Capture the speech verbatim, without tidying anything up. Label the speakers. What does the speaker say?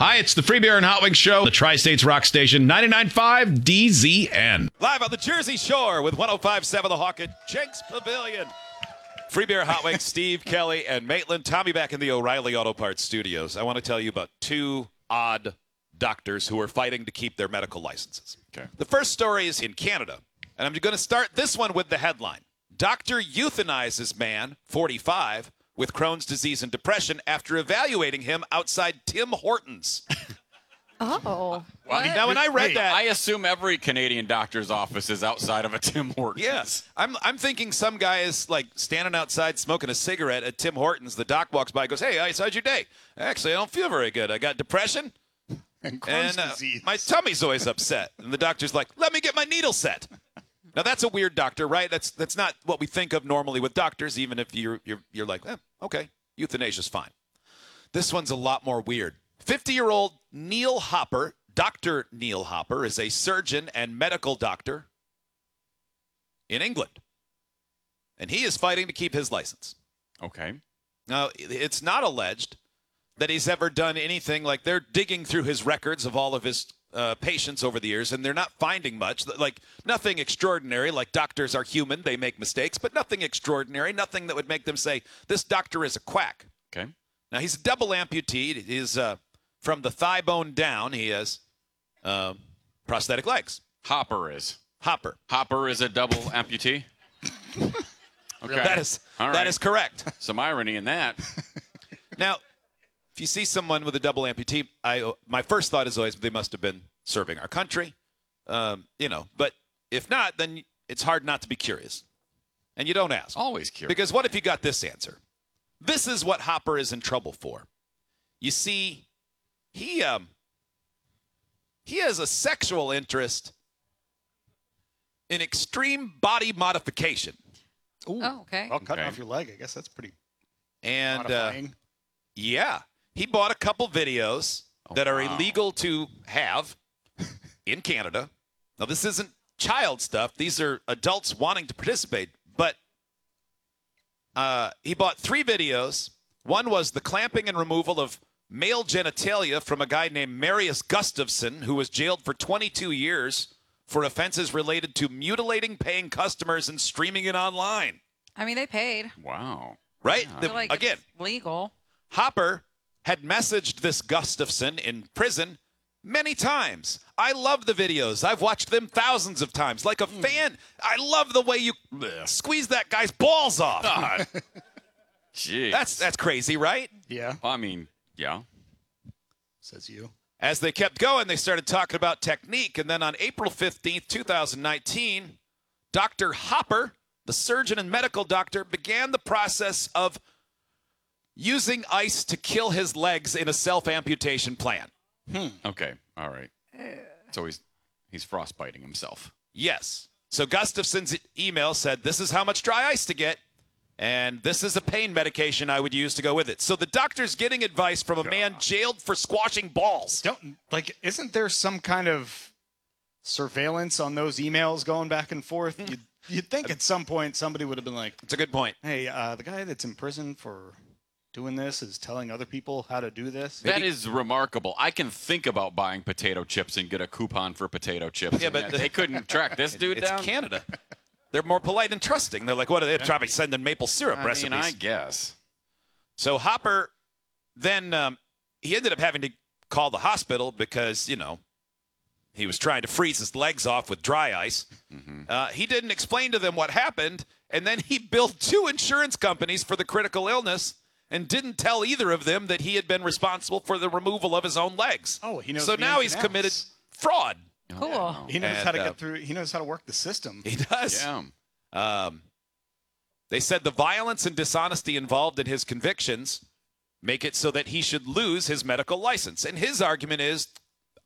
Speaker 1: Hi, it's the Free Beer and Hot Wings Show, the Tri-States Rock Station, ninety-nine point five D Z N.
Speaker 2: Live on the Jersey Shore with one oh five point seven The Hawk at Jenks Pavilion. Free Beer, Hot Wings, Steve, Kelly, and Maitland. Tommy back in the O'Reilly Auto Parts studios. I want to tell you about two odd doctors who are fighting to keep their medical licenses.
Speaker 3: Okay.
Speaker 2: The first story is in Canada, and I'm going to start this one with the headline. Doctor euthanizes man, forty-five, with Crohn's disease and depression after evaluating him outside Tim Hortons.
Speaker 4: Oh.
Speaker 2: Well, now, when I read
Speaker 3: Wait,
Speaker 2: that,
Speaker 3: I assume every Canadian doctor's office is outside of a Tim Hortons.
Speaker 2: yes, I'm I'm thinking some guy is like standing outside smoking a cigarette at Tim Hortons. The doc walks by and goes, "Hey, how's your day? Actually, I don't feel very good. I got depression,
Speaker 5: And Crohn's
Speaker 2: and uh,
Speaker 5: disease.
Speaker 2: my tummy's always upset." And the doctor's like, "Let me get my needle set." Now that's a weird doctor, right? That's that's not what we think of normally with doctors. Even if you're you're you're like, eh, okay, euthanasia's fine. This one's a lot more weird. fifty-year-old Neil Hopper, Doctor Neil Hopper, is a surgeon and medical doctor in England, and he is fighting to keep his license.
Speaker 3: Okay.
Speaker 2: Now, it's not alleged that he's ever done anything like they're digging through his records of all of his uh, patients over the years, and they're not finding much, like nothing extraordinary. Like doctors are human, they make mistakes, but nothing extraordinary, nothing that would make them say, this doctor is a quack.
Speaker 3: Okay.
Speaker 2: Now, he's a double amputee. He's uh, from the thigh bone down. He has uh, prosthetic legs.
Speaker 3: Hopper is.
Speaker 2: Hopper.
Speaker 3: Hopper is a double amputee? Okay.
Speaker 2: That is,
Speaker 3: All
Speaker 2: that
Speaker 3: right.
Speaker 2: is correct.
Speaker 3: Some irony in that.
Speaker 2: Now, if you see someone with a double amputee, I my first thought is always they must have been serving our country, um, you know. But if not, then it's hard not to be curious, and you don't ask.
Speaker 3: Always curious.
Speaker 2: Because what if you got this answer? This is what Hopper is in trouble for. You see, he um he has a sexual interest in extreme body modification,
Speaker 5: Ooh.
Speaker 4: Oh, okay.
Speaker 5: Well, cutting
Speaker 3: Okay.
Speaker 5: off your leg, I guess that's pretty
Speaker 2: and uh,
Speaker 5: modifying.
Speaker 2: yeah, he bought a couple videos
Speaker 3: Oh,
Speaker 2: that are
Speaker 3: wow.
Speaker 2: illegal to have in Canada. Now, this isn't child stuff. These are adults wanting to participate. But uh, he bought three videos. One was the clamping and removal of male genitalia from a guy named Marius Gustafson, who was jailed for twenty-two years for offenses related to mutilating paying customers and streaming it online.
Speaker 4: I mean, they paid.
Speaker 3: Wow.
Speaker 2: Right?
Speaker 4: I
Speaker 2: The-
Speaker 4: feel like
Speaker 2: again,
Speaker 4: it's legal.
Speaker 2: Hopper had messaged this Gustafson in prison many times. I love the videos. I've watched them thousands of times. Like a fan, I love the way you squeeze that guy's balls off.
Speaker 3: God. Jeez.
Speaker 2: That's that's crazy, right?
Speaker 5: Yeah,
Speaker 3: I mean, yeah.
Speaker 5: says you.
Speaker 2: As they kept going, they started talking about technique. And then on April fifteenth, twenty nineteen, Doctor Hopper, the surgeon and medical doctor, began the process of using ice to kill his legs in a self-amputation plan.
Speaker 3: Okay. All right. So he's he's frostbiting himself.
Speaker 2: Yes. So Gustafson's email said, this is how much dry ice to get, and this is a pain medication I would use to go with it. So the doctor's getting advice from a man jailed for squashing balls.
Speaker 5: Don't like. Isn't there some kind of surveillance on those emails going back and forth? You'd, you'd think at some point somebody would have been like,
Speaker 2: It's a good point.
Speaker 5: "Hey, uh, the guy that's in prison for doing this is telling other people how to do this."
Speaker 3: That is remarkable. I can think about buying potato chips and get a coupon for potato chips.
Speaker 2: Yeah,
Speaker 3: and
Speaker 2: but-
Speaker 3: they couldn't track this dude
Speaker 2: It's
Speaker 3: down.
Speaker 2: Canada. They're more polite and trusting. They're like, what are they? They're probably sending maple syrup
Speaker 3: I
Speaker 2: recipes.
Speaker 3: mean, I guess.
Speaker 2: So Hopper then um, he ended up having to call the hospital because, you know, he was trying to freeze his legs off with dry ice.
Speaker 3: Mm-hmm.
Speaker 2: Uh, he didn't explain to them what happened, and then he billed two insurance companies for the critical illness and didn't tell either of them that he had been responsible for the removal of his own legs.
Speaker 5: Oh, he knows
Speaker 2: So
Speaker 5: the
Speaker 2: now
Speaker 5: ins
Speaker 2: he's
Speaker 5: and
Speaker 2: committed
Speaker 5: outs.
Speaker 2: fraud.
Speaker 4: Cool.
Speaker 5: He knows
Speaker 2: And,
Speaker 5: how to
Speaker 2: uh,
Speaker 5: get through. He knows how to work the system.
Speaker 2: He does.
Speaker 3: Yeah.
Speaker 2: Um, they said the violence and dishonesty involved in his convictions make it so that he should lose his medical license. And his argument is